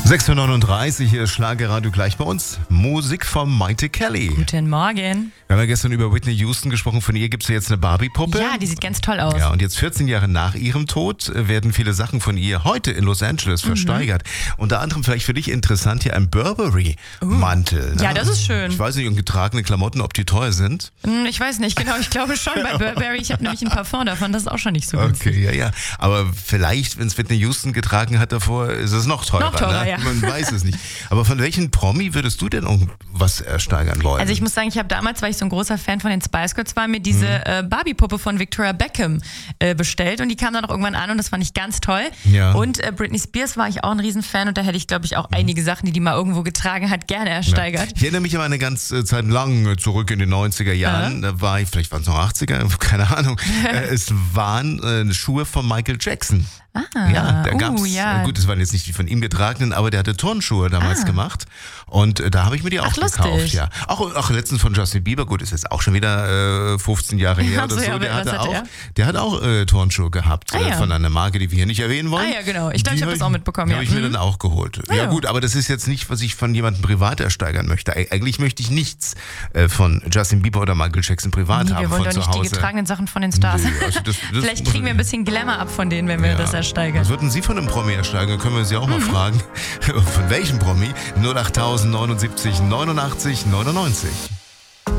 6:39 Uhr, hier ist Schlagerradio gleich bei uns. Musik von Maite Kelly. Guten Morgen. Wir haben ja gestern über Whitney Houston gesprochen. Von ihr gibt es ja jetzt eine Barbie-Puppe. Ja, die sieht ganz toll aus. Ja, und jetzt 14 Jahre nach ihrem Tod werden viele Sachen von ihr heute in Los Angeles versteigert. Unter anderem vielleicht für dich interessant hier ein Burberry-Mantel. Ja, das ist schön. Ich weiß nicht, und getragene Klamotten, ob die teuer sind. Ich weiß nicht, genau. Ich glaube schon bei Burberry. Ich habe nämlich ein Parfum davon, das ist auch schon nicht so günstig. Okay, ja. Aber vielleicht, wenn es Whitney Houston getragen hat davor, ist es noch teurer. Noch teurer, ne? ja. Man weiß es nicht. Aber von welchen Promi würdest du denn irgendwas ersteigern wollen? Also ich muss sagen, ich habe damals, weil ich so ein großer Fan von den Spice Girls war, mir diese Barbie-Puppe von Victoria Beckham bestellt und die kam dann auch irgendwann an und das fand ich ganz toll. Ja. Und Britney Spears war ich auch ein Riesenfan und da hätte ich, glaube ich, auch einige Sachen, die mal irgendwo getragen hat, gerne ersteigert. Ja. Ich erinnere mich aber eine ganze Zeit lang zurück in den 90er Jahren, da war ich, vielleicht waren es noch 80er, keine Ahnung, es waren Schuhe von Michael Jackson. Ja, da gab's, gut, das waren jetzt nicht die von ihm getragenen, aber der hatte Turnschuhe damals gemacht und da habe ich mir die auch gekauft. Lustig. Ja. Auch letztens von Justin Bieber, gut, ist jetzt auch schon wieder 15 Jahre her oder so, ja, der hat auch Turnschuhe gehabt von einer Marke, die wir hier nicht erwähnen wollen. Ah ja, genau, ich glaube, ich habe das auch mitbekommen. Die habe ich mir dann auch geholt. Ja gut, aber das ist jetzt nicht, was ich von jemandem privat ersteigern möchte. Eigentlich möchte ich nichts von Justin Bieber oder Michael Jackson privat haben wir wollen von doch zu nicht Hause. die getragenen Sachen von den Stars. Nee, also das Vielleicht kriegen wir ein bisschen Glamour ab von denen, wenn wir das ersteigern. Was würden Sie von einem Promi ersteigern? Können wir Sie auch mal fragen. Von welchem Promi? 08000 79 89 99.